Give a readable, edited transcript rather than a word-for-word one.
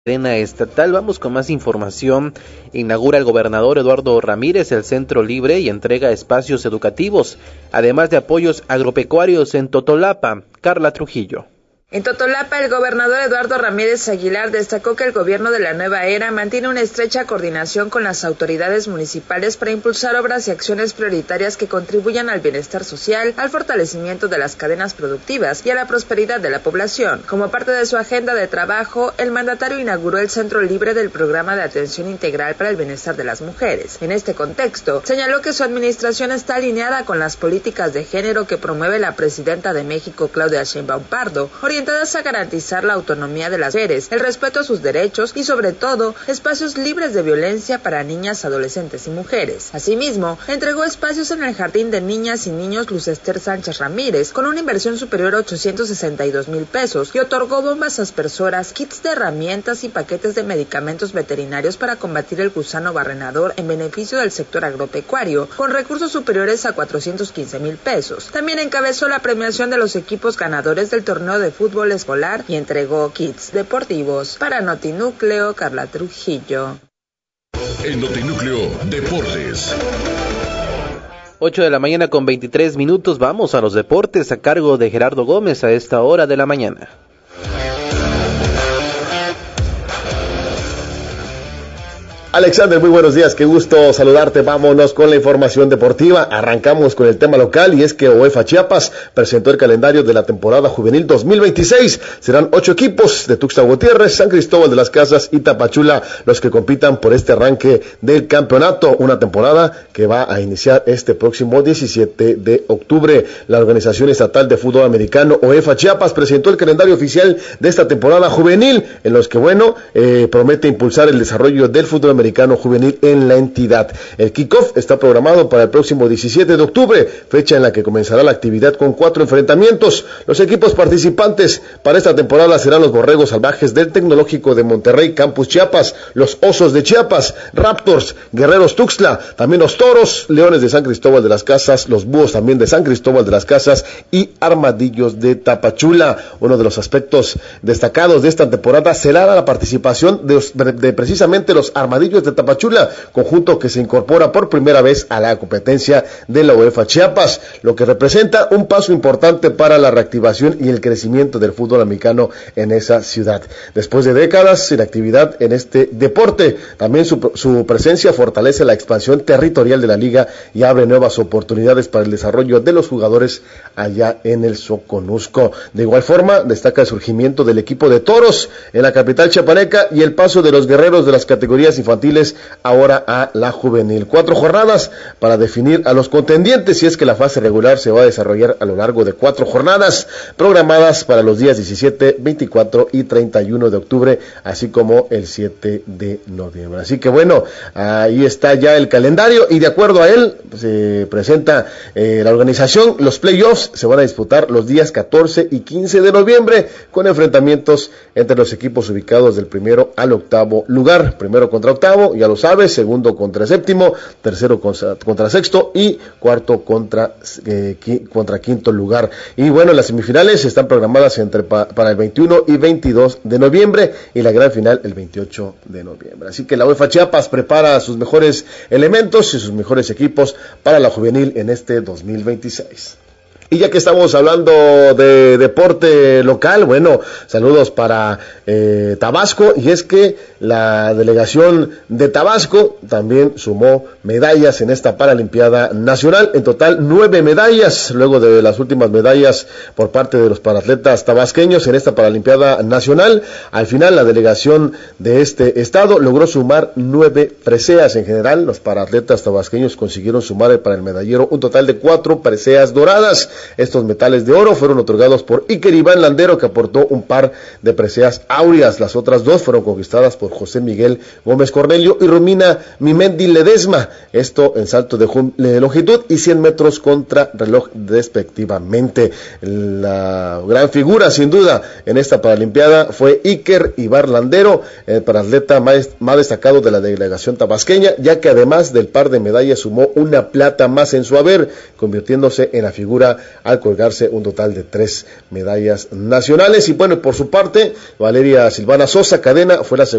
Cadena estatal. Vamos con más información. Inaugura el gobernador Eduardo Ramírez el Centro Libre y entrega espacios educativos, además de apoyos agropecuarios en Totolapa. Carla Trujillo. En Totolapa, el gobernador Eduardo Ramírez Aguilar destacó que el gobierno de la nueva era mantiene una estrecha coordinación con las autoridades municipales para impulsar obras y acciones prioritarias que contribuyan al bienestar social, al fortalecimiento de las cadenas productivas y a la prosperidad de la población. Como parte de su agenda de trabajo, el mandatario inauguró el Centro Libre del Programa de Atención Integral para el Bienestar de las Mujeres. En este contexto, señaló que su administración está alineada con las políticas de género que promueve la presidenta de México, Claudia Sheinbaum Pardo, orientadas a garantizar la autonomía de las mujeres, el respeto a sus derechos y, sobre todo, espacios libres de violencia para niñas, adolescentes y mujeres. Asimismo, entregó espacios en el Jardín de Niñas y Niños Luz Ester Sánchez Ramírez con una inversión superior a 862,000 pesos y otorgó bombas aspersoras, kits de herramientas y paquetes de medicamentos veterinarios para combatir el gusano barrenador en beneficio del sector agropecuario con recursos superiores a 415,000 pesos. También encabezó la premiación de los equipos ganadores del torneo de fútbol escolar y entregó kits deportivos. Para Notinúcleo, Carla Trujillo. En Notinúcleo Deportes. 8 de la mañana con 23 minutos. Vamos a los deportes a cargo de Gerardo Gómez a esta hora de la mañana. Alexander, muy buenos días, qué gusto saludarte. Vámonos con la información deportiva. Arrancamos con el tema local y es que UEFA Chiapas presentó el calendario de la temporada juvenil 2026. Serán 8 equipos de Tuxtla Gutiérrez, San Cristóbal de las Casas y Tapachula los que compitan por este arranque del campeonato. Una temporada que va a iniciar este próximo 17 de octubre. La Organización Estatal de Fútbol Americano UEFA Chiapas presentó el calendario oficial de esta temporada juvenil en los que, promete impulsar el desarrollo del fútbol americano juvenil en la entidad. El kickoff está programado para el próximo 17 de octubre, fecha en la que comenzará la actividad con 4 enfrentamientos. Los equipos participantes para esta temporada serán los Borregos Salvajes del Tecnológico de Monterrey, Campus Chiapas, los Osos de Chiapas, Raptors, Guerreros Tuxtla, también los Toros, Leones de San Cristóbal de las Casas, los Búhos también de San Cristóbal de las Casas y Armadillos de Tapachula. Uno de los aspectos destacados de esta temporada será la participación de precisamente los Armadillos de Tapachula, conjunto que se incorpora por primera vez a la competencia de la UEFA Chiapas, lo que representa un paso importante para la reactivación y el crecimiento del fútbol americano en esa ciudad. Después de décadas sin actividad en este deporte, también su presencia fortalece la expansión territorial de la liga y abre nuevas oportunidades para el desarrollo de los jugadores allá en el Soconusco. De igual forma, destaca el surgimiento del equipo de Toros en la capital chiapaneca y el paso de los guerreros de las categorías infantiles ahora a la juvenil. 4 jornadas para definir a los contendientes, y es que la fase regular se va a desarrollar a lo largo de 4 jornadas programadas para los días 17, 24 y 31 de octubre, así como el 7 de noviembre. Así que ahí está ya el calendario y de acuerdo a él se presenta la organización. Los playoffs se van a disputar los días 14 y 15 de noviembre con enfrentamientos entre los equipos ubicados del primero al octavo lugar. Primero contra octavo, ya lo sabes, segundo contra séptimo, tercero contra sexto y cuarto contra quinto lugar. Y las semifinales están programadas para el 21 y 22 de noviembre y la gran final el 28 de noviembre. Así que la UEFA Chiapas prepara sus mejores elementos y sus mejores equipos para la juvenil en este 2026. Y ya que estamos hablando de deporte local, saludos para Tabasco, y es que la delegación de Tabasco también sumó medallas en esta Paralimpiada Nacional, en total 9 medallas, luego de las últimas medallas por parte de los paratletas tabasqueños en esta Paralimpiada Nacional. Al final la delegación de este estado logró sumar 9 preseas. En general, los paratletas tabasqueños consiguieron sumar para el medallero un total de 4 preseas doradas. Estos metales de oro fueron otorgados por Iker Iván Landero, que aportó un par de preseas áureas. Las otras 2 fueron conquistadas por José Miguel Gómez Cornelio y Romina Mimendi Ledesma, esto en salto de longitud y 100 metros contra reloj respectivamente. La gran figura sin duda en esta Paralimpiada fue Iker Iván Landero, el paratleta más destacado de la delegación tabasqueña, ya que además del par de medallas sumó una plata más en su haber, convirtiéndose en la figura al colgarse un total de 3 medallas nacionales. Y por su parte, Valeria Silvana Sosa Cadena fue la segunda